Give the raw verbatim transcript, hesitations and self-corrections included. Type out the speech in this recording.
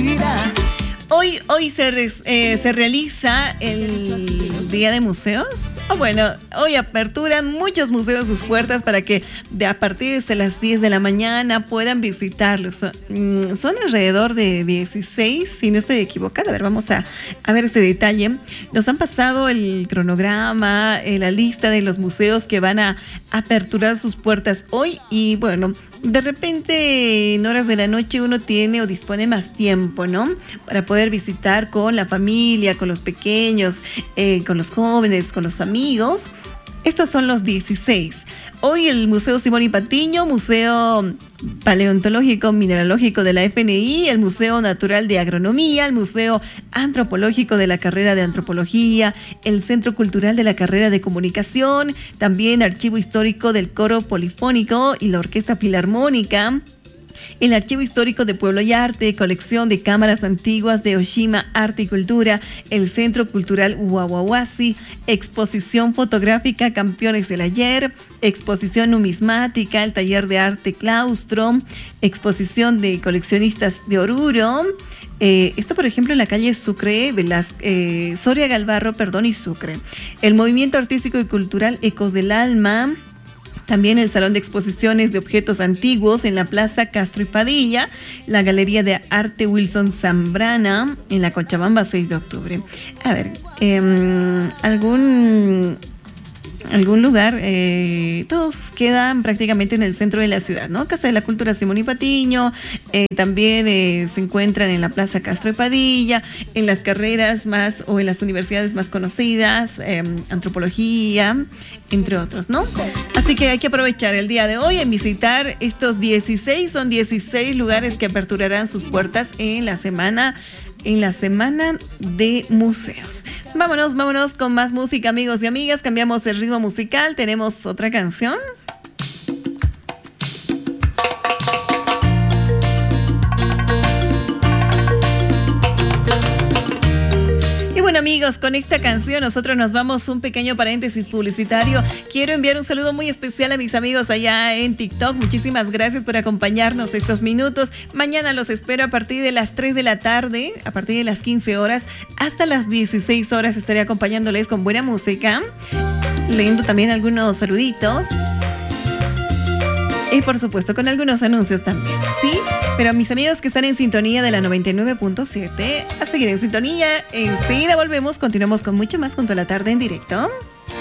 Hoy, hoy se, res, eh, se realiza el Día de Museos. Oh, bueno, hoy aperturan muchos museos sus puertas para que de a partir de las diez de la mañana puedan visitarlos. Son, son alrededor de dieciséis, si no estoy equivocada. A ver, vamos a, a ver ese detalle. Nos han pasado el cronograma, eh, la lista de los museos que van a aperturar sus puertas hoy y bueno, de repente en horas de la noche uno tiene o dispone más tiempo, ¿no? Para poder visitar con la familia, con los pequeños, eh, con los jóvenes, con los amigos. Estos son los dieciséis. Hoy el Museo Simón y Patiño, Museo Paleontológico Mineralógico de la F N I, el Museo Natural de Agronomía, el Museo Antropológico de la carrera de Antropología, el Centro Cultural de la carrera de Comunicación, también Archivo Histórico del Coro Polifónico y la Orquesta Filarmónica, el Archivo Histórico de Pueblo y Arte, colección de cámaras antiguas de Oshima Arte y Cultura, el Centro Cultural Huahuahuasi, exposición fotográfica Campeones del Ayer, exposición numismática, el Taller de Arte Claustro, exposición de coleccionistas de Oruro. Eh, esto, por ejemplo, en la calle Sucre, Velas, eh, Soria Galvarro, perdón, y Sucre. El Movimiento Artístico y Cultural Ecos del Alma. También el Salón de Exposiciones de Objetos Antiguos en la Plaza Castro y Padilla, la Galería de Arte Wilson Zambrana en la Cochabamba, seis de octubre. A ver, eh, algún... algún lugar, eh, todos quedan prácticamente en el centro de la ciudad, ¿no? Casa de la Cultura Simón y Patiño, eh, también eh, se encuentran en la Plaza Castro y Padilla, en las carreras más o en las universidades más conocidas, eh, antropología, entre otros, ¿no? Así que hay que aprovechar el día de hoy en visitar estos dieciséis, son dieciséis lugares que aperturarán sus puertas en la semana en la semana de museos. Vámonos, vámonos con más música, amigos y amigas. Cambiamos el ritmo musical. Tenemos otra canción. Bueno, amigos, con esta canción nosotros nos vamos un pequeño paréntesis publicitario. Quiero enviar un saludo muy especial a mis amigos allá en TikTok. Muchísimas gracias por acompañarnos estos minutos. Mañana los espero a partir de las tres de la tarde, a partir de las quince horas, hasta las dieciséis horas estaré acompañándoles con buena música, leyendo también algunos saluditos. Y por supuesto con algunos anuncios también, ¿sí? Pero a mis amigos que están en sintonía de la noventa y nueve punto siete, a seguir en sintonía. Enseguida volvemos, continuamos con mucho más junto a la tarde en directo.